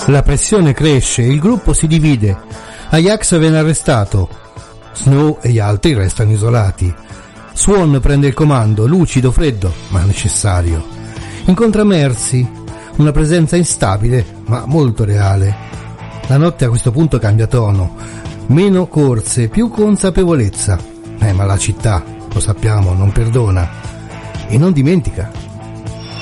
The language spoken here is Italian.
La pressione cresce, il gruppo si divide. Ajax viene arrestato. Snow e gli altri restano isolati. Swan prende il comando, lucido, freddo, ma necessario. Incontra Mercy, una presenza instabile, ma molto reale. La notte a questo punto cambia tono. Meno corse, più consapevolezza. Ma la città, lo sappiamo, non perdona. E non dimentica